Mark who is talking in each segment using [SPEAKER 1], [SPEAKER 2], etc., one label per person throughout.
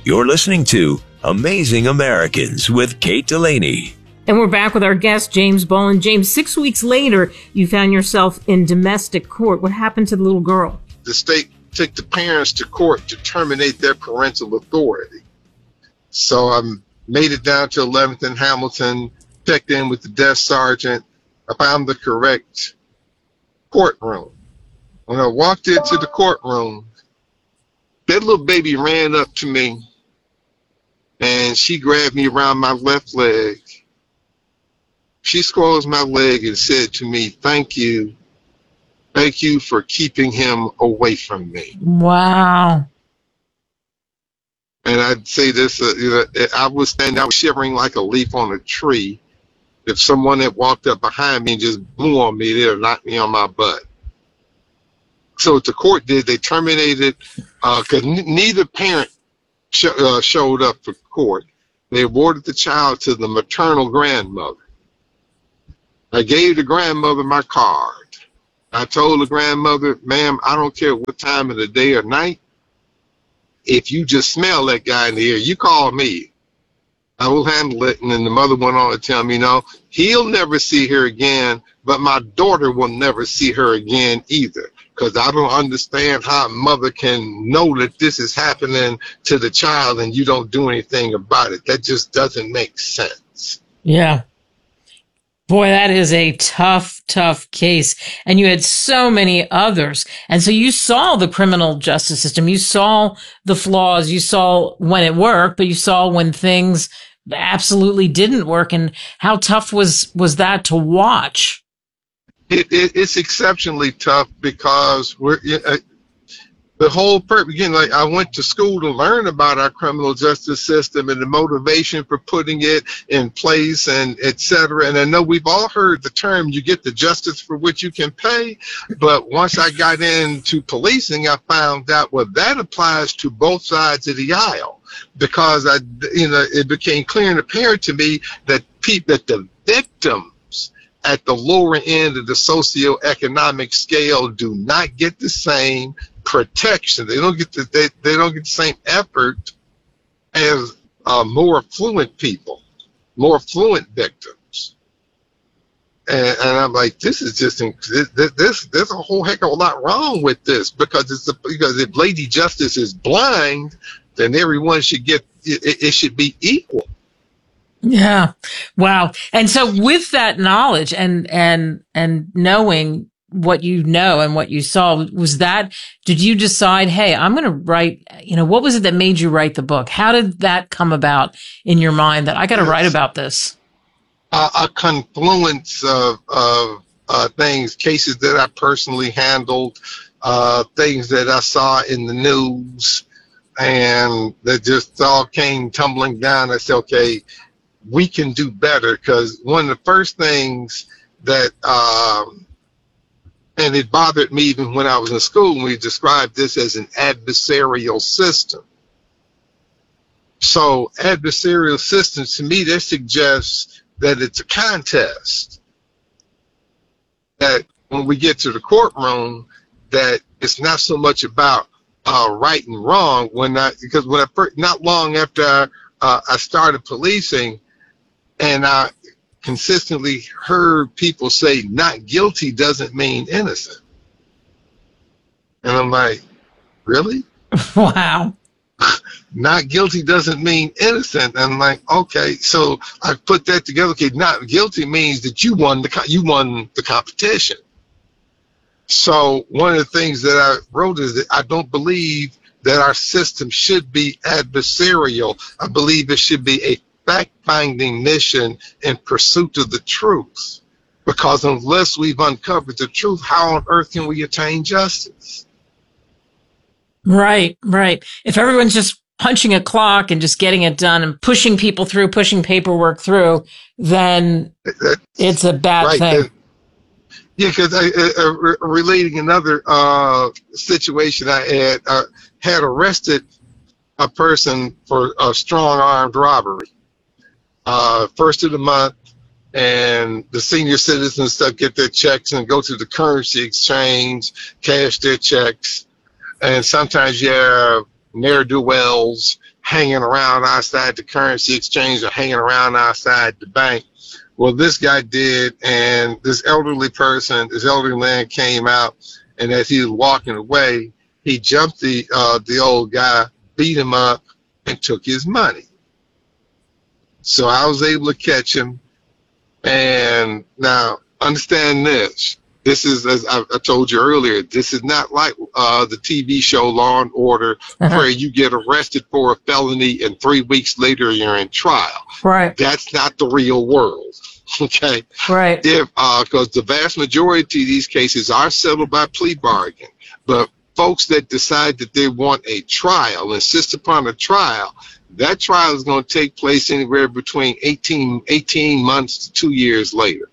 [SPEAKER 1] You're listening to Amazing Americans with Kate Delaney.
[SPEAKER 2] And we're back with our guest, James Boland. James, 6 weeks later, you found yourself in domestic court. What happened to the little girl?
[SPEAKER 3] The state took the parents to court to terminate their parental authority. So I made it down to 11th and Hamilton, checked in with the desk sergeant. I found the correct courtroom. When I walked into the courtroom, that little baby ran up to me, and she grabbed me around my left leg. She squeezed my leg and said to me, "Thank you. Thank you for keeping him away from me."
[SPEAKER 2] Wow.
[SPEAKER 3] And I'd say this, I was shivering like a leaf on a tree. If someone had walked up behind me and just blew on me, they'd have knocked me on my butt. So what the court did, they terminated, because neither parent showed up for court. They awarded the child to the maternal grandmother. I gave the grandmother my card. I told the grandmother, "Ma'am, I don't care what time of the day or night. If you just smell that guy in the air, you call me. I will handle it." And then the mother went on to tell me, he'll never see her again, but my daughter will never see her again either. Because I don't understand how a mother can know that this is happening to the child and you don't do anything about it. That just doesn't make sense.
[SPEAKER 2] Yeah. Boy, that is a tough, tough case. And you had so many others. And so you saw the criminal justice system. You saw the flaws. You saw when it worked, but you saw when things absolutely didn't work. And how tough was that to watch?
[SPEAKER 3] It's exceptionally tough because the whole purpose, again, like I went to school to learn about our criminal justice system and the motivation for putting it in place and et cetera. And I know we've all heard the term, you get the justice for which you can pay. But once I got into policing, I found out, well, that applies to both sides of the aisle, because it became clear and apparent to me that the victims at the lower end of the socioeconomic scale do not get the same protection. They don't get the same effort as more affluent people, more affluent victims. And I'm like, this is just there's a whole heck of a lot wrong with this, because if Lady Justice is blind, then everyone should get it should be equal.
[SPEAKER 2] Yeah. Wow. And so with that knowledge and knowing what you know and what you saw, did you decide, hey, I'm going to write, what was it that made you write the book? How did that come about in your mind that I got to write about this?
[SPEAKER 3] A confluence of things, cases that I personally handled, things that I saw in the news, and that just all came tumbling down. I said, okay, we can do better, because one of the first things that, and it bothered me even when I was in school, when we described this as an adversarial system. So adversarial systems, to me, that suggests that it's a contest. That when we get to the courtroom, that it's not so much about right and wrong. Because not long after I started policing, and I consistently heard people say not guilty doesn't mean innocent. And I'm like, really?
[SPEAKER 2] Wow.
[SPEAKER 3] Not guilty doesn't mean innocent. And I'm like, okay, so I put that together. Okay, not guilty means that you won the competition. So one of the things that I wrote is that I don't believe that our system should be adversarial. I believe it should be a fact-finding mission in pursuit of the truth. Because unless we've uncovered the truth, how on earth can we attain justice?
[SPEAKER 2] Right. If everyone's just punching a clock and just getting it done and pushing people through, pushing paperwork through, then it's a bad thing.
[SPEAKER 3] Yeah, because relating another situation, I had arrested a person for a strong-armed robbery. First of the month, and the senior citizens stuff get their checks and go to the currency exchange, cash their checks, and sometimes you have ne'er-do-wells hanging around outside the currency exchange or hanging around outside the bank. Well, this guy did, and this elderly man came out, and as he was walking away, he jumped the old guy, beat him up, and took his money. So I was able to catch him. And now, understand this. This is, as I told you earlier, this is not like the TV show Law and Order, where you get arrested for a felony and 3 weeks later you're in trial.
[SPEAKER 2] Right.
[SPEAKER 3] That's not the real world. Okay.
[SPEAKER 2] Right.
[SPEAKER 3] Because the vast majority of these cases are settled by plea bargain. But folks that decide that they want a trial, insist upon a trial, that trial is going to take place anywhere between 18 months to 2 years later.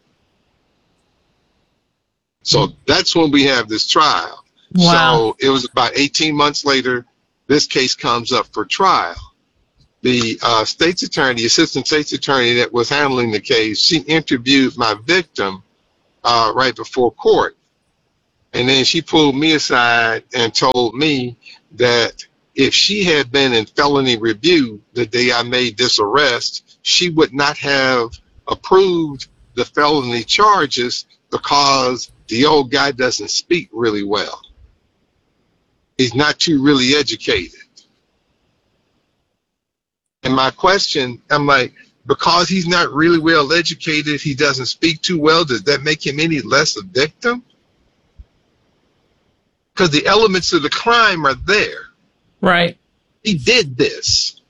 [SPEAKER 3] So that's when we have this trial.
[SPEAKER 2] Wow.
[SPEAKER 3] So it was about 18 months later, this case comes up for trial. The state's attorney, assistant state's attorney that was handling the case, she interviewed my victim right before court. And then she pulled me aside and told me that if she had been in felony review the day I made this arrest, she would not have approved the felony charges because the old guy doesn't speak really well. He's not too really educated. And my question, I'm like, because he's not really well educated, he doesn't speak too well, does that make him any less a victim? Because the elements of the crime are there.
[SPEAKER 2] Right.
[SPEAKER 3] He did this.